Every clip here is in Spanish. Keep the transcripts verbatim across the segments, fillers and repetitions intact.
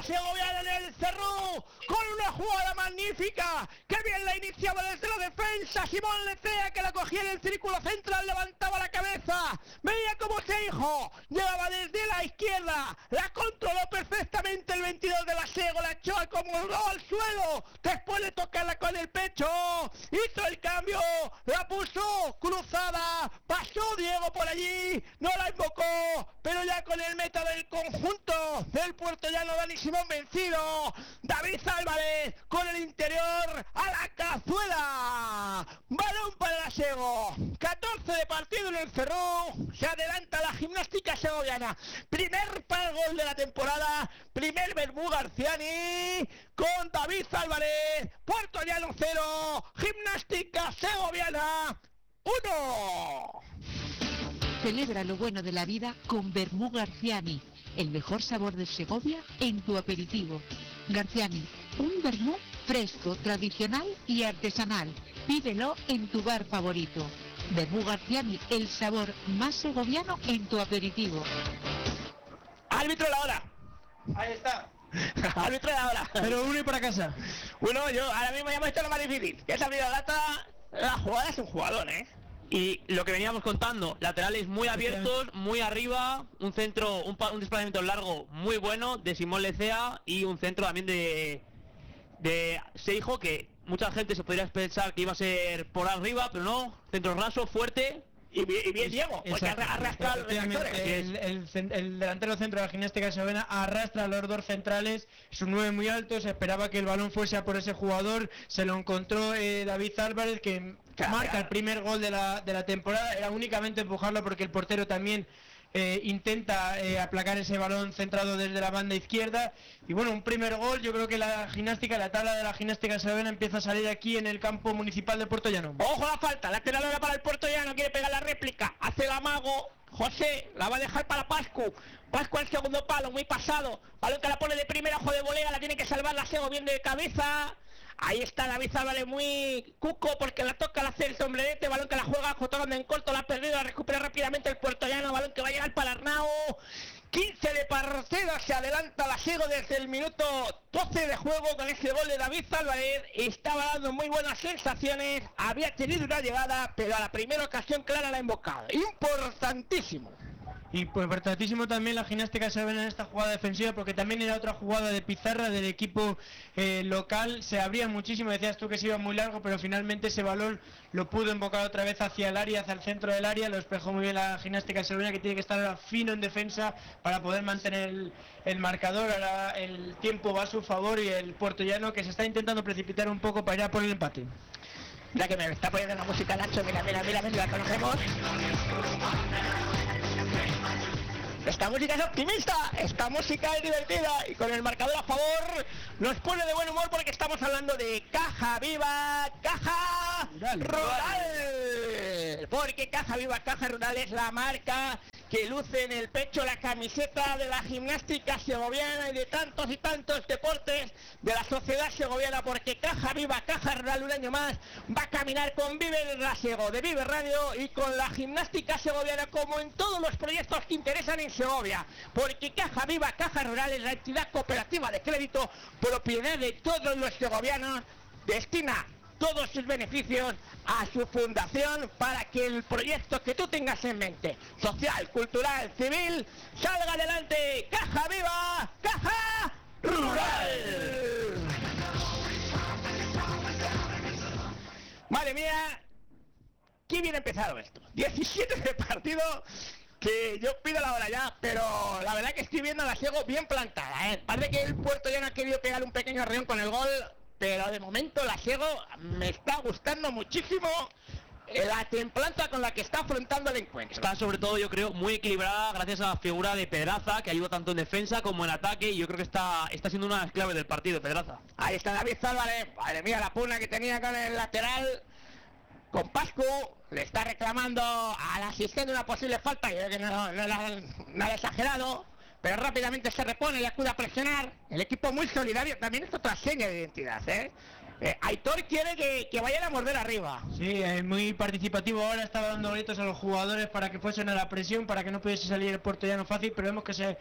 segoviana en el Cerrú, con una jugada magnífica, que bien la iniciaba desde la defensa, Simón Lecea, que la cogía en el círculo central, levantaba la cabeza, veía cómo Seijo llegaba desde la izquierda, la controló perfectamente el veintidós de la Sego, la echó como al suelo, después de tocarla con el pecho, hizo el cambio, la puso cruzada, pasó Diego por allí, no la invocó, pero ya con el meta del conjunto del puertollano Dani Simón vencido, David Álvarez con el interior a la cazuela, balón para la Sego, catorce de partido en el Cerrú, se adelanta la Gimnástica segoviana, primer par gol de la temporada, primer Bermú Garciani con David Álvarez, puertollano cero, Gimnástica segoviana uno. Celebra lo bueno de la vida con Bermú Garciani, el mejor sabor de Segovia en tu aperitivo. Garciani, un vermú fresco, tradicional y artesanal. Pídelo en tu bar favorito. Bermú Garciani, el sabor más segoviano en tu aperitivo. Árbitro la hora. Ahí está. Árbitro la hora. Pero uno y para casa. Bueno, yo ahora mismo ya hemos hecho lo más difícil. Que es abrir la lata. La jugada es un jugador, ¿eh? Y lo que veníamos contando, laterales muy abiertos, muy arriba, un centro, un, un desplazamiento largo muy bueno de Simón Lecea y un centro también de de Seijo, que mucha gente se podría pensar que iba a ser por arriba, pero no, centro raso, fuerte. Y bien, y bien Diego, porque arrastra a los defensores. El, el, el delantero centro de la Gimnástica segoviana arrastra a los dos centrales, es un nueve muy alto, se esperaba que el balón fuese a por ese jugador, se lo encontró eh, David Álvarez, que claro, marca claro. el primer gol de la, de la temporada, era únicamente empujarlo porque el portero también eh, intenta eh, aplacar ese balón centrado desde la banda izquierda, y bueno, un primer gol. Yo creo que la gimnástica, la tabla de la Gimnástica segoviana empieza a salir aquí en el campo municipal de Puertollano. Ojo la falta, lateral ahora para el Puertollano, quiere pegar la réplica, hace el amago, José, la va a dejar para Pascu, Pascu al segundo palo, muy pasado, balón que la pone de primera, ojo de volea, la tiene que salvar la Sego bien de cabeza. Ahí está David Álvarez muy cuco porque la toca al hacer el sombrerete, balón que la juega jugando en corto, la ha perdido, la recupera rápidamente el puertollano, balón que va a llegar para Arnau. quince de partido, se adelanta la Sego desde el minuto doce de juego con ese gol de David Álvarez. Estaba dando muy buenas sensaciones, había tenido una llegada, pero a la primera ocasión clara la ha invocado. Importantísimo. Y pues importantísimo también la Gimnástica segoviana en esta jugada defensiva, porque también era otra jugada de pizarra del equipo eh, local, se abría muchísimo, decías tú que se iba muy largo, pero finalmente ese balón lo pudo invocar otra vez hacia el área, hacia el centro del área, lo despejó muy bien la Gimnástica segoviana, que tiene que estar fino en defensa para poder mantener el, el marcador. Ahora el tiempo va a su favor y el puertollano, que se está intentando precipitar un poco para ir a por el empate. Mira que me está poniendo la música Nacho, mira, mira, mira, mira, la conocemos. Esta música es optimista, esta música es divertida y con el marcador a favor nos pone de buen humor porque estamos hablando de Caja Viva, Caja Rural. Rural. Porque Caja Viva, Caja Rural es la marca que luce en el pecho la camiseta de la Gimnástica segoviana y de tantos y tantos deportes de la sociedad segoviana, porque Caja Viva, Caja Rural un año más va a caminar con Vive la Sego de Vive Radio y con la Gimnástica segoviana, como en todos los proyectos que interesan en Segovia, porque Caja Viva, Caja Rural es la entidad cooperativa de crédito propiedad de todos los segovianos, destina todos sus beneficios a su fundación para que el proyecto que tú tengas en mente, social, cultural, civil, salga adelante. Caja Viva, Caja Rural. Madre mía, qué bien empezado esto. diecisiete de partido, que yo pido la hora ya, pero la verdad que estoy viendo a la Sego bien plantada, ¿eh? Parece que el Puerto ya no ha querido pegar un pequeño arreón con el gol, pero de momento la Sego me está gustando muchísimo la templanza con la que está afrontando el encuentro. Está sobre todo, yo creo, muy equilibrada gracias a la figura de Pedraza, que ayuda tanto en defensa como en ataque, y yo creo que está, está siendo una de las claves del partido, Pedraza. Ahí está David Álvarez, madre mía la puna que tenía con el lateral, con Pascu, le está reclamando al asistente una posible falta, yo creo que no, no, no, nada exagerado, pero rápidamente se repone, le acude a presionar. El equipo muy solidario, también es otra seña de identidad, ¿eh? Eh, Aitor quiere que, que vayan a morder arriba. Sí, es muy participativo ahora, estaba dando gritos a los jugadores para que fuesen a la presión, para que no pudiese salir el puertollano fácil, pero vemos que se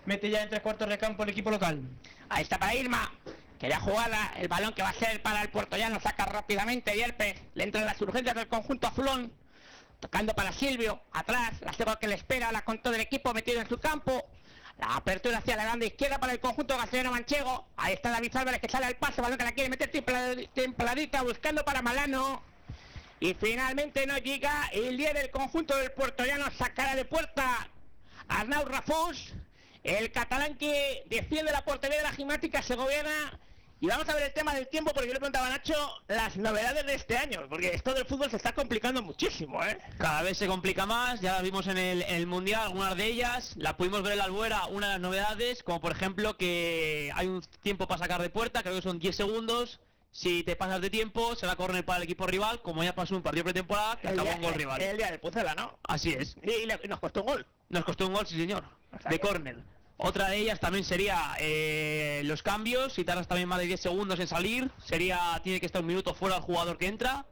mete ya en tres cuartos de campo el equipo local. Ahí está para Irma. Quería jugarla, el balón que va a ser para el puertollano, saca rápidamente Yerpes, le entran las urgencias del conjunto azulón, tocando para Silvio, atrás, la ceba que le espera, la con todo el equipo metido en su campo, la apertura hacia la banda izquierda para el conjunto gasolero manchego, ahí está David Álvarez que sale al paso, balón que la quiere meter templadita, buscando para Malano, y finalmente no llega, el líder del conjunto del puertollano sacará de puerta Arnau Rafús, el catalán que defiende la portería de la gimnástica segoviana. Y vamos a ver el tema del tiempo, porque yo le preguntaba a Nacho las novedades de este año, porque esto del fútbol se está complicando muchísimo, ¿eh? Cada vez se complica más, ya las vimos en el, en el Mundial, algunas de ellas, la pudimos ver en la Albuera, una de las novedades, como por ejemplo que hay un tiempo para sacar de puerta, creo que son diez segundos, si te pasas de tiempo, se va a correr para el equipo rival, como ya pasó un partido pretemporada, que acabó un gol rival. El día de Pucela, ¿no? Así es. Y, y, le, y nos costó un gol. Nos costó un gol, sí señor, o sea de que... córner. Otra de ellas también sería eh, los cambios, si tardas también más de diez segundos en salir, sería tiene que estar un minuto fuera el jugador que entra.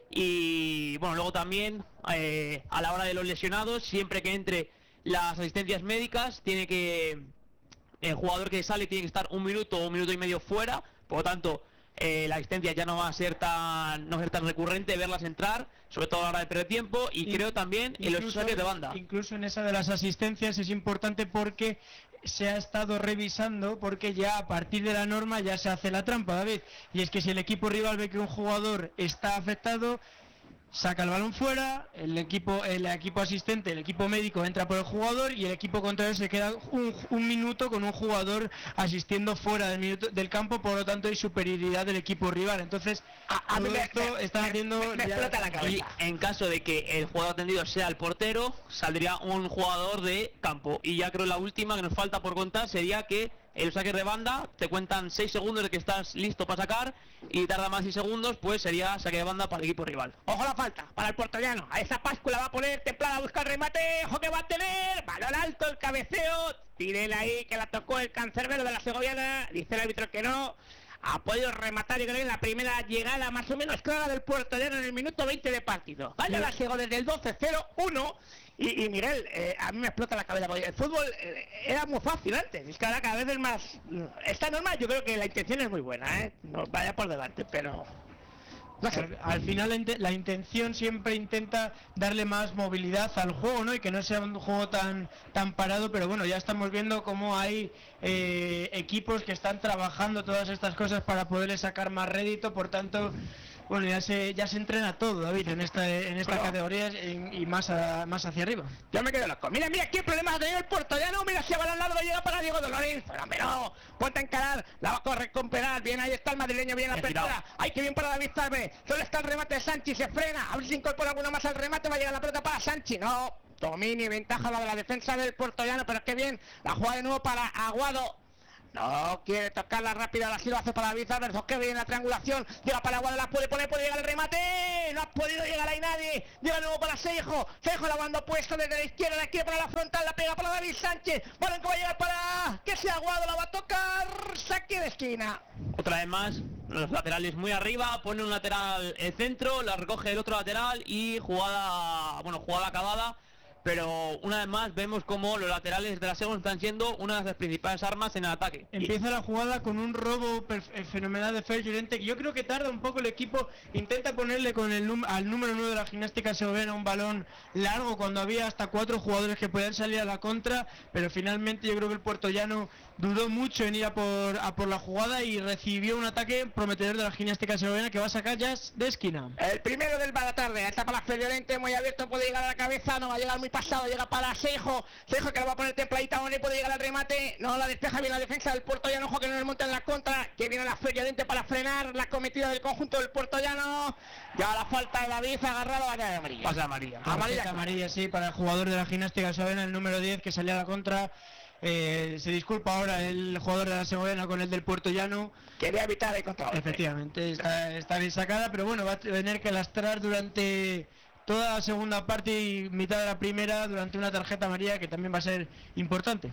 Y bueno, luego también eh, a la hora de los lesionados, siempre que entre las asistencias médicas, tiene que el jugador que sale tiene que estar un minuto o un minuto y medio fuera, por lo tanto eh, la asistencia ya no va a ser tan no va a ser tan recurrente verlas entrar, sobre todo a la hora de perder tiempo, y, y creo también en los saques de banda. Incluso en esa de las asistencias es importante porque se ha estado revisando, porque ya a partir de la norma ya se hace la trampa, David, y es que si el equipo rival ve que un jugador está afectado, saca el balón fuera, el equipo el equipo asistente, el equipo médico entra por el jugador y el equipo contrario se queda un, un minuto con un jugador asistiendo fuera del minuto del campo, por lo tanto hay superioridad del equipo rival. Entonces a, a todo me, esto me, están me, haciendo me, me ya, explota la cabeza. Y en caso de que el jugador atendido sea el portero, saldría un jugador de campo. Y ya creo la última que nos falta por contar sería que el saque de banda te cuentan seis segundos de que estás listo para sacar y tarda más de seis segundos, pues sería saque de banda para el equipo rival. Ojo la falta para el puertollano, a esa Páscula va a poner templada, a buscar el remate, ojo que va a tener, balón alto, el cabeceo, Tirela ahí que la tocó el cancerbero de la segoviana, dice el árbitro que no, ha podido rematar yo creo en la primera llegada más o menos clara del puertollano en el minuto veinte de partido. Vaya la Sego desde el doce cero uno. Y, y Miguel, eh, a mí me explota la cabeza, porque el fútbol eh, era muy fácil antes, es que ahora cada vez es más... Esta norma yo creo que la intención es muy buena, ¿eh? No vaya por delante, pero... No sé. Al, al final la, in la intención siempre intenta darle más movilidad al juego, ¿no? Y que no sea un juego tan tan parado, pero bueno, ya estamos viendo cómo hay eh, equipos que están trabajando todas estas cosas para poderle sacar más rédito, por tanto... Bueno, ya se ya se entrena todo, David, en esta en estas Pero, categorías en, y más a, más hacia arriba. Yo me quedo loco. Mira, mira qué problemas ha tenido el puertollano. Mira si a balón largo llega para Diego Dolores. Pero no, ponte a encarar, la va a correr con pedal. Bien, ahí está el madrileño, bien la apertura. Ay, qué bien para David Salve. Solo está el remate de Sanchi, se frena. A ver si incorpora alguna más al remate. Va a llegar la pelota para Sanchi. No, dominio y ventaja la de la defensa del puertollano. Pero qué bien, la juega de nuevo para Aguado. No quiere tocarla rápida, la lo hace para David Álvarez, que viene la triangulación, llega para Aguado, la puede poner, puede llegar el remate, no ha podido llegar ahí nadie, llega de nuevo para Seijo, Seijo la banda puesto desde la izquierda, la quiere para la frontal, la pega para David Sánchez, balón que va a llegar para que sea Aguado, la va a tocar, saque de esquina. Otra vez más, los laterales muy arriba, pone un lateral el centro, la recoge el otro lateral y jugada, bueno, jugada acabada. Pero una vez más vemos como los laterales de la Sego están siendo una de las principales armas en el ataque. Empieza la jugada con un robo fenomenal de Fer Llorente, que yo creo que tarda un poco el equipo, intenta ponerle con el num al número nueve de la gimnástica segoviana un balón largo cuando había hasta cuatro jugadores que podían salir a la contra, pero finalmente yo creo que el puertollano dudó mucho en ir a por, a por la jugada y recibió un ataque prometedor de la gimnástica segoviana que va a sacar ya de esquina. El primero del Balatarde, está para Fer Llorente, muy abierto, puede llegar a la cabeza, no va a llegar muy pasado, llega para Seijo, Seijo que le va a poner templadita, no puede llegar al remate, no la despeja bien la defensa del puertollano, ojo que no le monta en la contra, que viene la Fer Llorente para frenar la cometida del conjunto del puertollano, ya la falta de David, agarrado a la amarilla. Pasa amarilla. Amarilla, amarilla, sí, para el jugador de la gimnástica segoviana, el número diez, que salía a la contra. Eh, se disculpa ahora el jugador de la segoviana con el del puertollano. Quería evitar el control. Efectivamente, está, está bien sacada, pero bueno, va a tener que lastrar durante toda la segunda parte y mitad de la primera durante una tarjeta amarilla que también va a ser importante.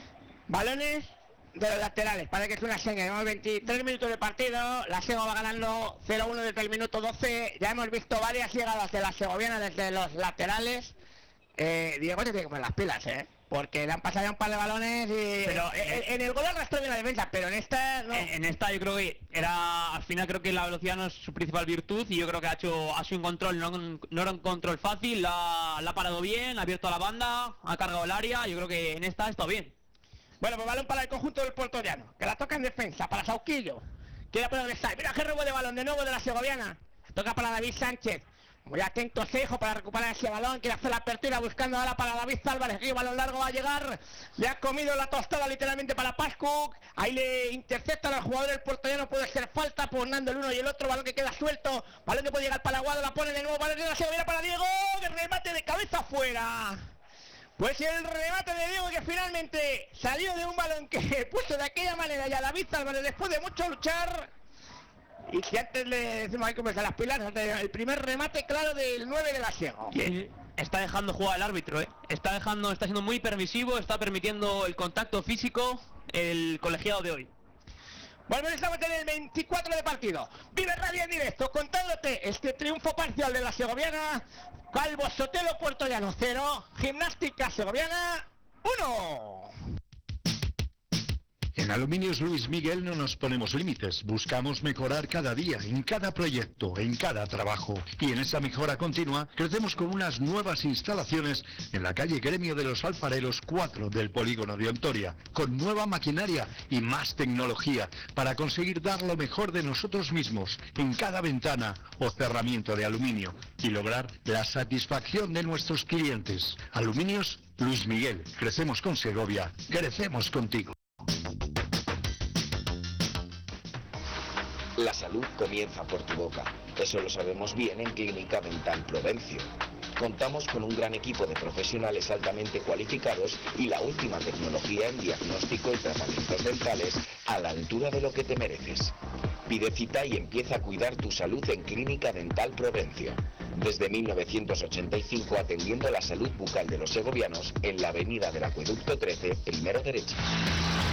Balones de los laterales, parece que es una seña, llevamos veintitrés minutos de partido, la Sego va ganando cero uno desde el minuto doce, ya hemos visto varias llegadas de la segoviana desde los laterales. eh, Diego te tiene que poner las pilas, eh porque le han pasado ya un par de balones y... Pero, en, eh, en el gol arrastró bien la defensa, pero en esta no. En, en esta yo creo que era, al final creo que la velocidad no es su principal virtud y yo creo que ha hecho, ha sido un control, no, no era un control fácil, la, la ha parado bien, ha abierto a la banda, ha cargado el área, yo creo que en esta ha estado bien. Bueno, pues balón para el conjunto del puertollano, que la toca en defensa, para Sauquillo. Quiere progresar, mira qué robo de balón de nuevo de la segoviana. Toca para David Sánchez. Muy atento Seijo para recuperar ese balón, quiere hacer la apertura buscando ahora para David Álvarez, que balón largo va a llegar, le ha comido la tostada literalmente para Pascu, ahí le interceptan al jugador del puertollano, puede ser falta, poniendo el uno y el otro, balón que queda suelto, balón que puede llegar para Aguado, la pone de nuevo, balón de la segoviana para Diego, el remate de cabeza fuera. Pues el remate de Diego que finalmente salió de un balón que puso de aquella manera ya David Álvarez después de mucho luchar. Y si antes le decimos hay que ponerse las pilas, el primer remate claro del nueve de la Siego. Está dejando jugar el árbitro, ¿eh? Está dejando, está siendo muy permisivo, está permitiendo el contacto físico el colegiado de hoy. Bueno, estamos en el veinticuatro de partido. Vive Radio en directo contándote este triunfo parcial de la segoviana. Calvo Sotelo Puertollano cero, Gimnástica Segoviana uno. En Aluminios Luis Miguel no nos ponemos límites, buscamos mejorar cada día, en cada proyecto, en cada trabajo. Y en esa mejora continua, crecemos con unas nuevas instalaciones en la calle Gremio de los Alfareros cuatro del polígono de Ontoria, con nueva maquinaria y más tecnología, para conseguir dar lo mejor de nosotros mismos en cada ventana o cerramiento de aluminio, y lograr la satisfacción de nuestros clientes. Aluminios Luis Miguel, crecemos con Segovia, crecemos contigo. La salud comienza por tu boca. Eso lo sabemos bien en Clínica Dental Provencio. Contamos con un gran equipo de profesionales altamente cualificados y la última tecnología en diagnóstico y tratamientos dentales a la altura de lo que te mereces. Pide cita y empieza a cuidar tu salud en Clínica Dental Provencio. Desde mil novecientos ochenta y cinco atendiendo la salud bucal de los segovianos en la avenida del Acueducto trece, primero derecha.